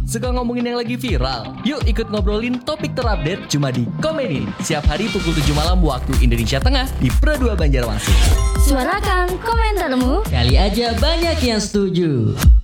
Suka ngomongin yang lagi viral? Yuk ikut ngobrolin topik terupdate cuma di Komedin. Setiap hari pukul 7 malam waktu Indonesia Tengah di Pro 2 Banjarmasin. Suarakan komentarmu. Kali aja banyak yang setuju.